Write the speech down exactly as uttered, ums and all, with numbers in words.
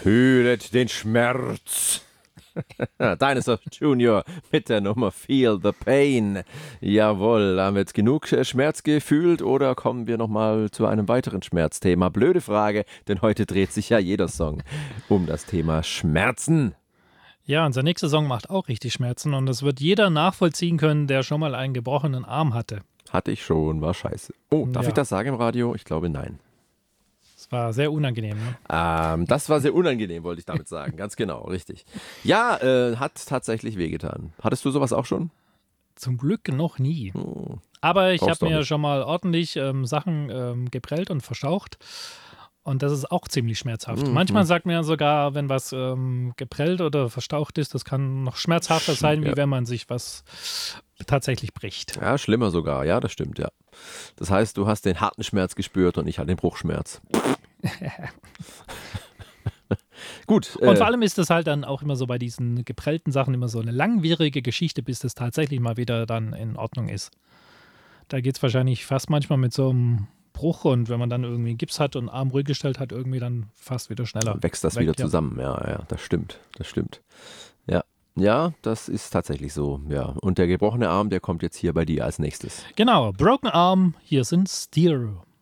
Fühlet den Schmerz. Dinosaur Junior mit der Nummer Feel the Pain. Jawohl, haben wir jetzt genug Schmerz gefühlt oder kommen wir nochmal zu einem weiteren Schmerzthema? Blöde Frage, denn heute dreht sich ja jeder Song um das Thema Schmerzen. Ja, unser nächster Song macht auch richtig Schmerzen und das wird jeder nachvollziehen können, der schon mal einen gebrochenen Arm hatte. Hatte ich schon, war scheiße. Oh, darf Ja. ich das sagen im Radio? Ich glaube, nein. Das war sehr unangenehm. Ne? Ähm, das war sehr unangenehm, wollte ich damit sagen. Ganz genau, richtig. Ja, äh, hat tatsächlich wehgetan. Hattest du sowas auch schon? Zum Glück noch nie. Hm. Aber ich Brauchst habe du auch mir nicht. schon mal ordentlich ähm, Sachen ähm, geprellt und verstaucht. Und das ist auch ziemlich schmerzhaft. Mhm. Manchmal sagt man ja sogar, wenn was ähm, geprellt oder verstaucht ist, das kann noch schmerzhafter sein, wie Ja. wenn man sich was tatsächlich bricht. Ja, schlimmer sogar. Ja, das stimmt, ja. Das heißt, du hast den harten Schmerz gespürt und ich hatte den Bruchschmerz. Gut. Und äh, vor allem ist das halt dann auch immer so bei diesen geprellten Sachen immer so eine langwierige Geschichte, bis das tatsächlich mal wieder dann in Ordnung ist. Da geht es wahrscheinlich fast manchmal mit so einem Bruch und wenn man dann irgendwie Gips hat und Arm ruhig gestellt hat, irgendwie dann fast wieder schneller. wächst das weg, wieder ja. zusammen. Ja, ja, das stimmt. Das stimmt. Ja. Ja, das ist tatsächlich so. Ja. Und der gebrochene Arm, der kommt jetzt hier bei dir als nächstes. Genau, Broken Arm, hier sind Stereo.